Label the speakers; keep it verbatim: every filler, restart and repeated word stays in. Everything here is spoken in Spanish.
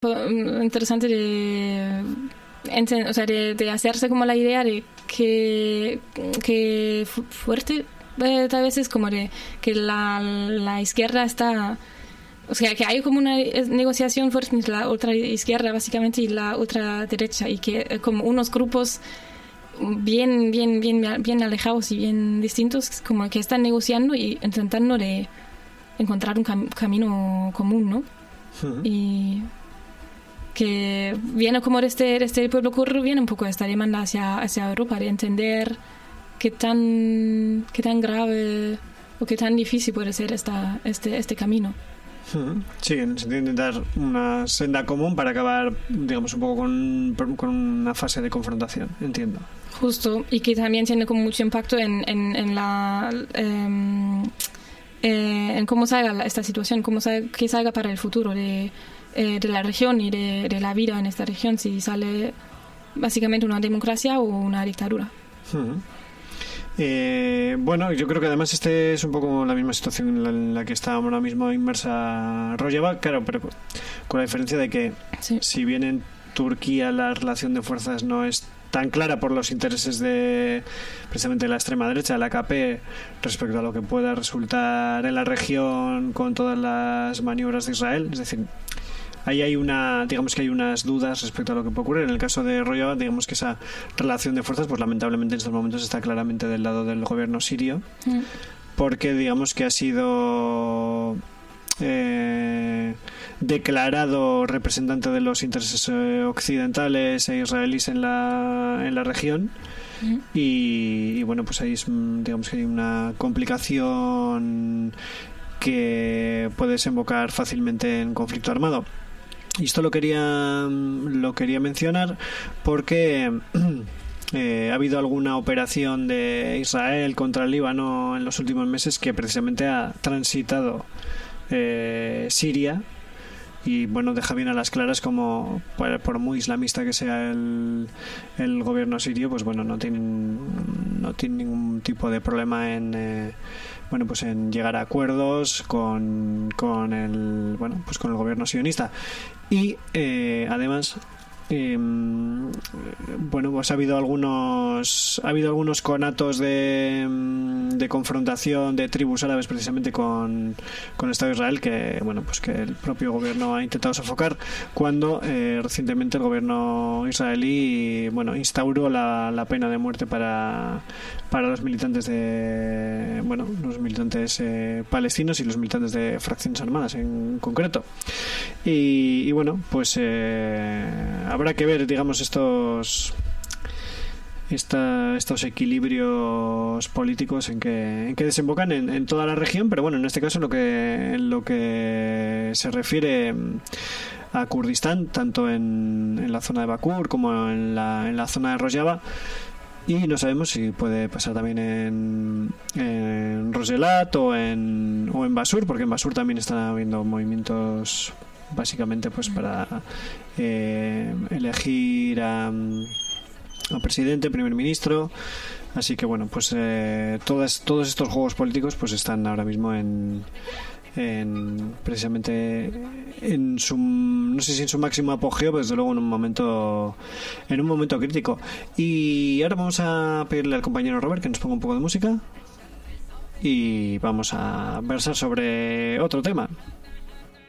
Speaker 1: Interesante de, o sea, de, de hacerse como la idea de que, que fuerte eh, a veces como de que la, la izquierda está, o sea, que hay como una negociación fuerte entre la otra izquierda básicamente y la otra derecha, y que como unos grupos bien bien bien bien alejados y bien distintos como que están negociando y intentando de encontrar un cam- camino común, ¿no? Uh-huh. Y que viene como de este, de este pueblo kurdo, viene un poco esta demanda hacia, hacia Europa de entender qué tan, qué tan grave o qué tan difícil puede ser esta, este, este camino.
Speaker 2: Sí, en el sentido de intentar una senda común para acabar, digamos, un poco con, con una fase de confrontación, entiendo.
Speaker 1: Justo, y que también tiene como mucho impacto en, en, en la... Eh, eh, en cómo salga esta situación, cómo salga, que salga para el futuro de... Eh, de la región y de, de la vida en esta región, si sale básicamente una democracia o una dictadura.
Speaker 2: Uh-huh. Eh, bueno, yo creo que además este es un poco la misma situación en la, en la que está ahora mismo inmersa Rojava, claro, pero con la diferencia de que sí. Si bien en Turquía la relación de fuerzas no es tan clara por los intereses de precisamente la extrema derecha, la A K P, respecto a lo que pueda resultar en la región con todas las maniobras de Israel, es decir, ahí hay una, digamos que hay unas dudas respecto a lo que puede ocurrir. En el caso de Rojava, digamos que esa relación de fuerzas, pues lamentablemente en estos momentos está claramente del lado del gobierno sirio, mm. porque digamos que ha sido eh, declarado representante de los intereses eh, occidentales e israelíes en la, en la región. Mm. Y, y bueno, pues ahí es, digamos que hay una complicación que puede desembocar fácilmente en conflicto armado. Y esto lo quería lo quería mencionar porque eh, ha habido alguna operación de Israel contra el Líbano en los últimos meses que precisamente ha transitado eh, Siria, y bueno, deja bien a las claras como por, por muy islamista que sea el, el gobierno sirio, pues bueno, no tienen no tiene ningún tipo de problema en eh, bueno, pues en llegar a acuerdos con, con el bueno, pues con el gobierno sionista. Y eh, además eh, bueno, pues ha habido algunos ha habido algunos conatos de, de confrontación de tribus árabes precisamente con, con el Estado de Israel que bueno, pues que el propio gobierno ha intentado sofocar cuando eh, recientemente el gobierno israelí bueno, instauró la, la pena de muerte para para los militantes de bueno, los militantes eh, palestinos y los militantes de fracciones armadas en concreto. Y, y bueno, pues eh, habrá que ver, digamos, estos esta, estos equilibrios políticos en que, en que desembocan en, en toda la región, pero bueno, en este caso lo que en lo que se refiere a Kurdistán, tanto en, en la zona de Bakur como en la, en la zona de Rojava. Y no sabemos si puede pasar también en, en Roselat o en, o en Basur, porque en Basur también están habiendo movimientos básicamente pues para eh, elegir a, a presidente, primer ministro. Así que bueno, pues eh, todas, todos estos juegos políticos pues están ahora mismo en en precisamente en su, no sé si en su máximo apogeo, pero desde luego en un momento en un momento crítico. Y ahora vamos a pedirle al compañero Robert que nos ponga un poco de música y vamos a versar sobre otro tema.